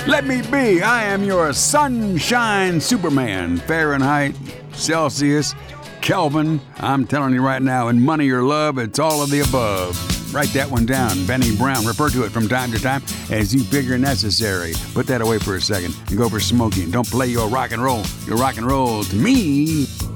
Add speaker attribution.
Speaker 1: Let me be. I am your sunshine Superman. Fahrenheit, Celsius, Kelvin. I'm telling you right now, in money or love, it's all of the above. Write that one down. Benny Brown. Refer to it from time to time as you figure necessary. Put that away for a second and go for smoking. Don't play your rock and roll. Your rock and roll to me